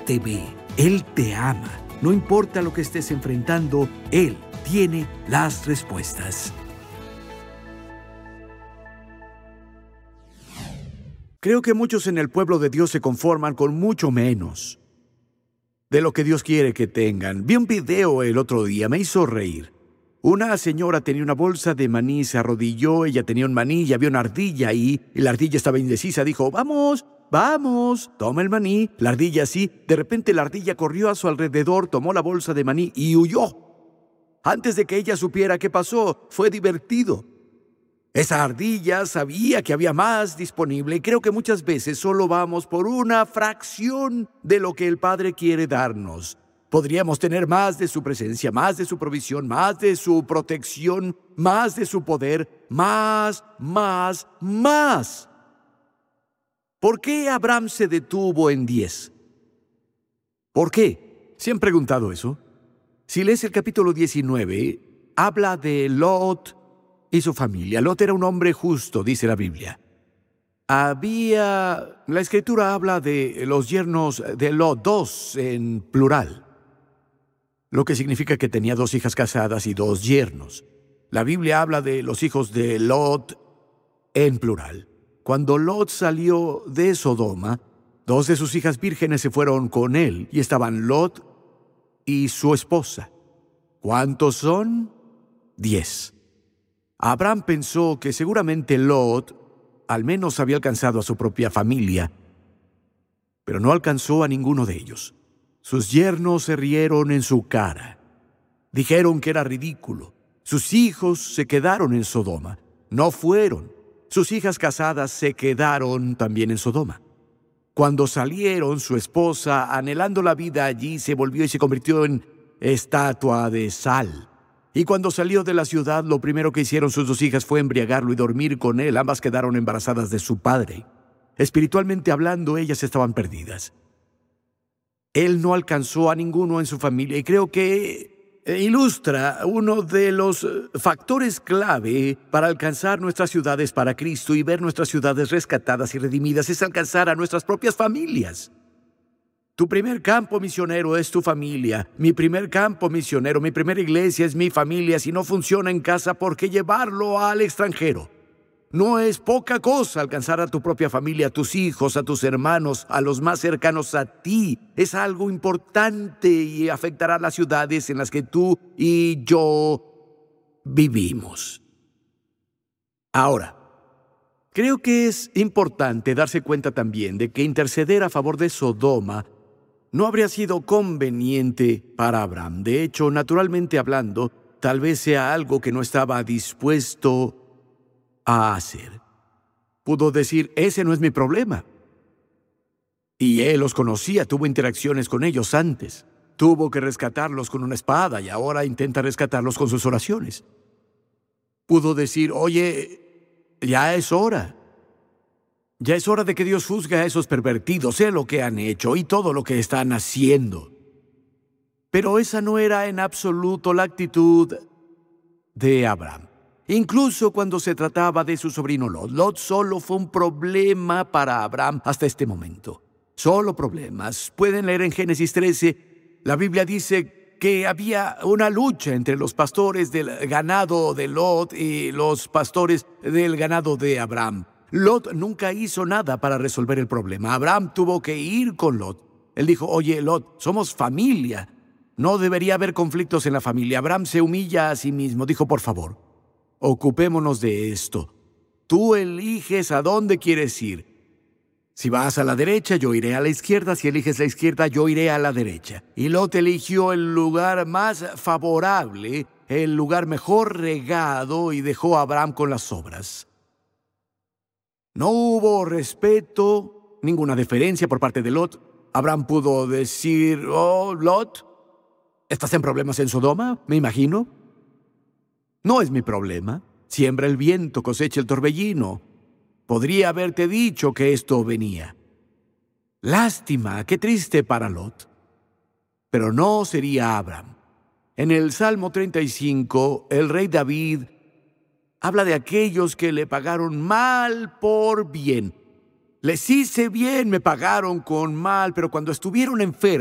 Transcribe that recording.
te ve, Él te ama. No importa lo que estés enfrentando, Él tiene las respuestas. Creo que muchos en el pueblo de Dios se conforman con mucho menos de lo que Dios quiere que tengan. Vi un video el otro día, me hizo reír. Una señora tenía una bolsa de maní, se arrodilló, ella tenía un maní y había una ardilla ahí, y la ardilla estaba indecisa, dijo, vamos, vamos, toma el maní. La ardilla así, de repente la ardilla corrió a su alrededor, tomó la bolsa de maní y huyó. Antes de que ella supiera qué pasó, fue divertido. Esa ardilla sabía que había más disponible y creo que muchas veces solo vamos por una fracción de lo que el Padre quiere darnos. Podríamos tener más de su presencia, más de su provisión, más de su protección, más de su poder, más. ¿Por qué Abraham se detuvo en 10? ¿Por qué? ¿Se han preguntado eso? Si lees el capítulo 19, habla de Lot y su familia. Lot era un hombre justo, dice la Biblia. La Escritura habla de los yernos de Lot, 2 en plural, lo que significa que tenía 2 hijas casadas y 2 yernos. La Biblia habla de los hijos de Lot en plural. Cuando Lot salió de Sodoma, 2 de sus hijas vírgenes se fueron con él y estaban Lot y su esposa. ¿Cuántos son? 10. Abraham pensó que seguramente Lot al menos había alcanzado a su propia familia, pero no alcanzó a ninguno de ellos. Sus yernos se rieron en su cara. Dijeron que era ridículo. Sus hijos se quedaron en Sodoma. No fueron. Sus hijas casadas se quedaron también en Sodoma. Cuando salieron, su esposa, anhelando la vida allí, se volvió y se convirtió en estatua de sal. Y cuando salió de la ciudad, lo primero que hicieron sus 2 hijas fue embriagarlo y dormir con él. Ambas quedaron embarazadas de su padre. Espiritualmente hablando, ellas estaban perdidas. Él no alcanzó a ninguno en su familia y creo que ilustra uno de los factores clave para alcanzar nuestras ciudades para Cristo y ver nuestras ciudades rescatadas y redimidas es alcanzar a nuestras propias familias. Tu primer campo misionero es tu familia. Mi primer campo misionero, mi primera iglesia es mi familia. Si no funciona en casa, ¿por qué llevarlo al extranjero? No es poca cosa alcanzar a tu propia familia, a tus hijos, a tus hermanos, a los más cercanos a ti. Es algo importante y afectará a las ciudades en las que tú y yo vivimos. Ahora, creo que es importante darse cuenta también de que interceder a favor de Sodoma no habría sido conveniente para Abraham. De hecho, naturalmente hablando, tal vez sea algo que no estaba dispuesto a hacer. Pudo decir, ese no es mi problema. Y él los conocía, tuvo interacciones con ellos antes. Tuvo que rescatarlos con una espada y ahora intenta rescatarlos con sus oraciones. Pudo decir, oye, ya es hora. Ya es hora de que Dios juzgue a esos pervertidos, sé lo que han hecho y todo lo que están haciendo. Pero esa no era en absoluto la actitud de Abraham. Incluso cuando se trataba de su sobrino Lot. Lot solo fue un problema para Abraham hasta este momento. Solo problemas. Pueden leer en Génesis 13, la Biblia dice que había una lucha entre los pastores del ganado de Lot y los pastores del ganado de Abraham. Lot nunca hizo nada para resolver el problema. Abraham tuvo que ir con Lot. Él dijo, oye, Lot, somos familia. No debería haber conflictos en la familia. Abraham se humilla a sí mismo. Dijo, por favor, ocupémonos de esto. Tú eliges a dónde quieres ir. Si vas a la derecha, yo iré a la izquierda. Si eliges la izquierda, yo iré a la derecha. Y Lot eligió el lugar más favorable, el lugar mejor regado, y dejó a Abraham con las obras. No hubo respeto, ninguna deferencia por parte de Lot. Abraham pudo decir, oh, Lot, ¿estás en problemas en Sodoma? Me imagino. No es mi problema. Siembra el viento, cosecha el torbellino. Podría haberte dicho que esto venía. Lástima, qué triste para Lot. Pero no sería Abraham. En el Salmo 35, el rey David habla de aquellos que le pagaron mal por bien. Les hice bien, me pagaron con mal, pero cuando estuvieron enfermos,